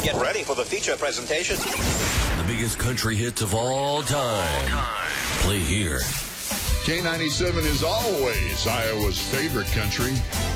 Get ready for the feature presentation. The biggest country hits of all time. Play here. K97 is always Iowa's favorite country.